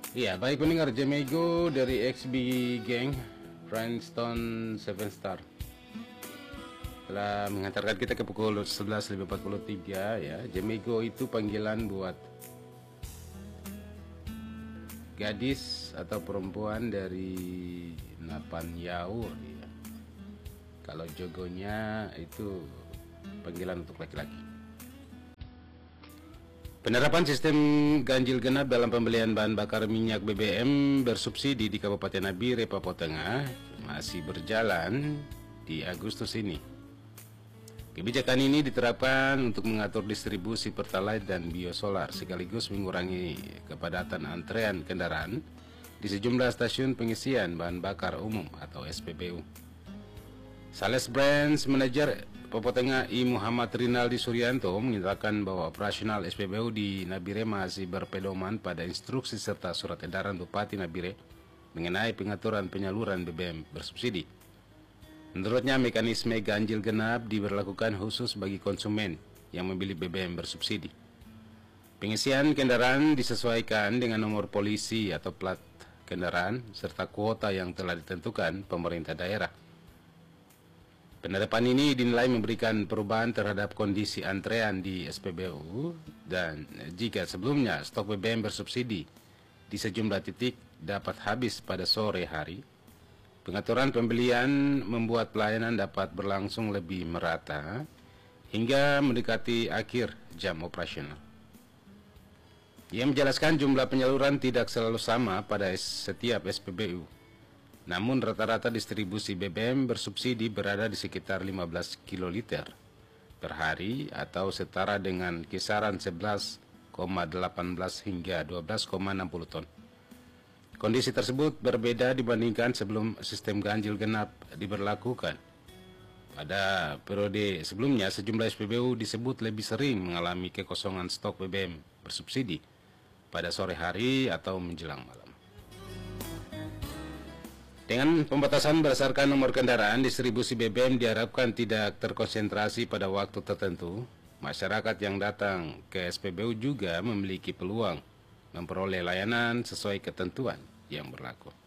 Iya, baik pendengar Jemego dari XB Gang, Friendstone 7 Star telah mengantarkan kita ke pukul 11.43 ya. Jemego itu panggilan buat gadis atau perempuan dari Napan Yaur ya. Kalau jogonya itu panggilan untuk laki-laki. Penerapan sistem ganjil genap dalam pembelian bahan bakar minyak BBM bersubsidi di Kabupaten Nabire, Papua Tengah masih berjalan di Agustus ini. Kebijakan ini diterapkan untuk mengatur distribusi Pertalite dan biosolar sekaligus mengurangi kepadatan antrean kendaraan di sejumlah stasiun pengisian bahan bakar umum atau SPBU. Sales Brands Manager Papua Tengah I Muhammad Rinaldi Suryanto menyatakan bahwa operasional SPBU di Nabire masih berpedoman pada instruksi serta surat edaran Bupati Nabire mengenai pengaturan penyaluran BBM bersubsidi. Menurutnya, mekanisme ganjil genap diberlakukan khusus bagi konsumen yang membeli BBM bersubsidi. Pengisian kendaraan disesuaikan dengan nomor polisi atau plat kendaraan serta kuota yang telah ditentukan pemerintah daerah. Penerapan ini dinilai memberikan perubahan terhadap kondisi antrean di SPBU dan jika sebelumnya stok BBM bersubsidi di sejumlah titik dapat habis pada sore hari, pengaturan pembelian membuat pelayanan dapat berlangsung lebih merata hingga mendekati akhir jam operasional. Ia menjelaskan jumlah penyaluran tidak selalu sama pada setiap SPBU. Namun rata-rata distribusi BBM bersubsidi berada di sekitar 15 kiloliter per hari atau setara dengan kisaran 11,18 hingga 12,60 ton. Kondisi tersebut berbeda dibandingkan sebelum sistem ganjil genap diberlakukan. Pada periode sebelumnya, sejumlah SPBU disebut lebih sering mengalami kekosongan stok BBM bersubsidi pada sore hari atau menjelang malam. Dengan pembatasan berdasarkan nomor kendaraan, distribusi BBM diharapkan tidak terkonsentrasi pada waktu tertentu. Masyarakat yang datang ke SPBU juga memiliki peluang memperoleh layanan sesuai ketentuan yang berlaku.